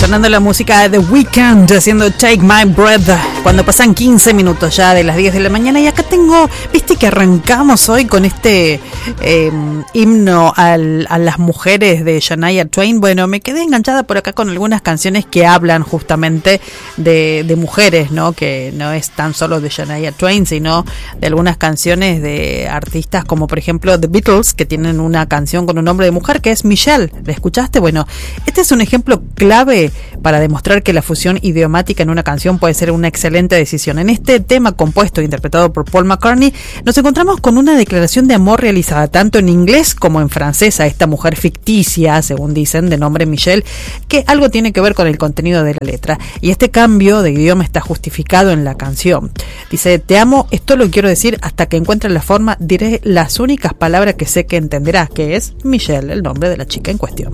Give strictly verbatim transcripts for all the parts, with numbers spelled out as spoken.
sonando la música de The Weeknd haciendo Take My Breath cuando pasan quince minutos ya de las diez de la mañana. Y acá tengo, viste que arrancamos hoy con este eh, himno al, a las mujeres de Shania Twain. Bueno, me quedé enganchada por acá con algunas canciones que hablan justamente de, de mujeres, ¿no? Que no es tan solo de Shania Twain, sino de algunas canciones de artistas como por ejemplo The Beatles, que tienen una canción con un nombre de mujer que es Michelle. ¿La escuchaste? Bueno, este es un ejemplo clave para demostrar que la fusión idiomática en una canción puede ser una excelente decisión. En este tema compuesto e interpretado por Paul McCartney, nos encontramos con una declaración de amor realizada tanto en inglés como en francés a esta mujer ficticia, según dicen, de nombre Michelle, que algo tiene que ver con el contenido de la letra. Y este cambio de idioma está justificado en la canción. Dice: te amo, esto lo quiero decir hasta que encuentre la forma, diré las únicas palabras que sé que entenderás, que es Michelle, el nombre de la chica en cuestión.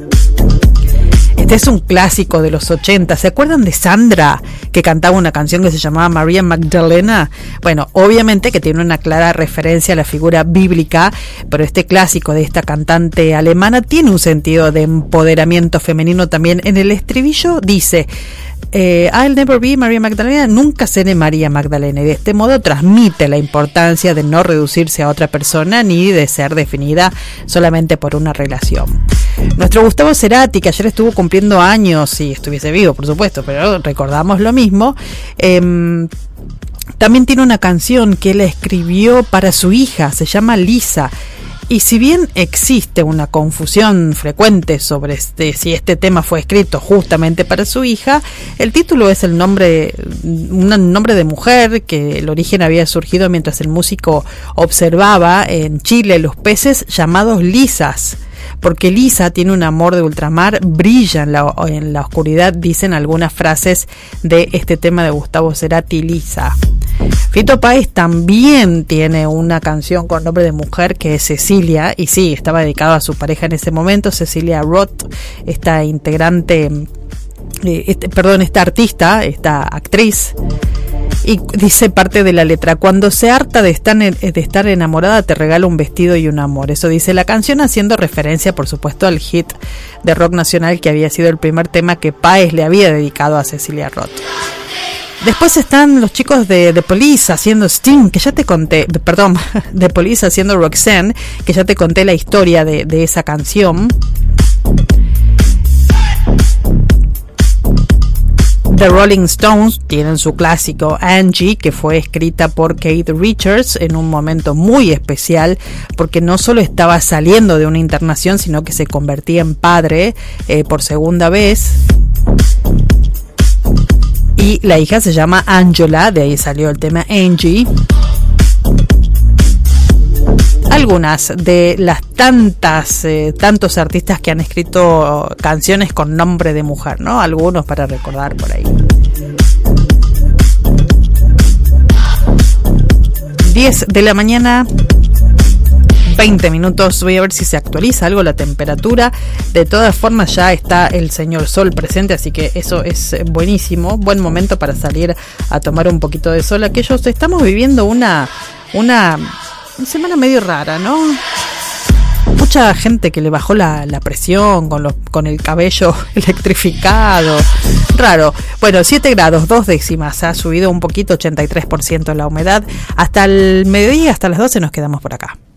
Este es un clásico de los ochenta. ¿Se acuerdan de Sandra, que cantaba una canción que se llamaba María Magdalena? Bueno, obviamente que tiene una clara referencia a la figura bíblica, pero este clásico de esta cantante alemana tiene un sentido de empoderamiento femenino también. En el estribillo dice: Eh, I'll never be María Magdalena, nunca seré María Magdalena, y de este modo transmite la importancia de no reducirse a otra persona ni de ser definida solamente por una relación. Nuestro Gustavo Cerati, que ayer estuvo cumpliendo años, si estuviese vivo por supuesto, pero recordamos lo mismo, eh, también tiene una canción que él escribió para su hija, se llama Lisa. Y si bien existe una confusión frecuente sobre este, si este tema fue escrito justamente para su hija, el título es el nombre, un nombre de mujer, que el origen había surgido mientras el músico observaba en Chile los peces llamados lisas. Porque Lisa tiene un amor de ultramar, brilla en la, en la oscuridad, dicen algunas frases de este tema de Gustavo Cerati, Lisa. Fito Páez también tiene una canción con nombre de mujer que es Cecilia, y sí, estaba dedicado a su pareja en ese momento, Cecilia Roth, esta integrante, eh, este, perdón, esta artista, esta actriz. Y dice parte de la letra: cuando se harta de estar, de estar enamorada, te regala un vestido y un amor. Eso dice la canción, haciendo referencia por supuesto al hit de rock nacional que había sido el primer tema que Páez le había dedicado a Cecilia Roth. Después están los chicos de The Police haciendo Sting, que ya te conté, perdón, The Police haciendo Roxanne, que ya te conté la historia de, de esa canción. The Rolling Stones tienen su clásico Angie, que fue escrita por Keith Richards en un momento muy especial, porque no solo estaba saliendo de una internación, sino que se convertía en padre eh, por segunda vez. Y la hija se llama Angela, de ahí salió el tema Angie. Algunas de las tantas, eh, tantos artistas que han escrito canciones con nombre de mujer, ¿no? Algunos para recordar por ahí. diez de la mañana, veinte minutos. Voy a ver si se actualiza algo la temperatura. De todas formas ya está el señor sol presente, así que eso es buenísimo. Buen momento para salir a tomar un poquito de sol. Aquellos, estamos viviendo una una semana medio rara, ¿no? Mucha gente que le bajó la, la presión con, los, con el cabello electrificado. Raro. Bueno, siete grados, dos décimas. Ha subido un poquito, ochenta y tres por ciento la humedad. Hasta el mediodía, hasta las doce nos quedamos por acá.